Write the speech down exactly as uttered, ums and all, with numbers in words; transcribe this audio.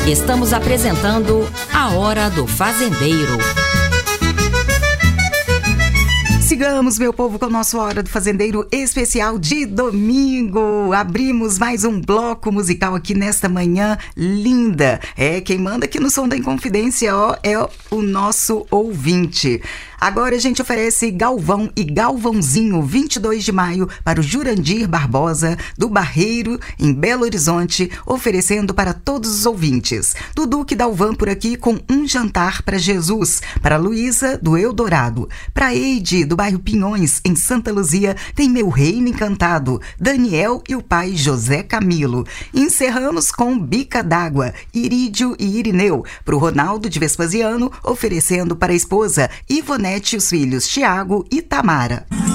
Estamos apresentando A Hora do Fazendeiro. Sigamos, meu povo, com o nosso Hora do Fazendeiro especial de domingo. Abrimos mais um bloco musical aqui nesta manhã linda. É, quem manda aqui no Som da Inconfidência, ó, é o nosso ouvinte. Agora a gente oferece Galvão e Galvãozinho, vinte e dois de maio, para o Jurandir Barbosa, do Barreiro, em Belo Horizonte, oferecendo para todos os ouvintes. Do Duque Dalvan por aqui com Um Jantar para Jesus, para Luísa, do Eldorado. Para Eide, do bairro Pinhões, em Santa Luzia, tem Meu Reino Encantado, Daniel e o pai José Camilo. Encerramos com Bica d'Água, Irídio e Irineu, para o Ronaldo de Vespasiano, oferecendo para a esposa Ivonete e os filhos Tiago e Tamara.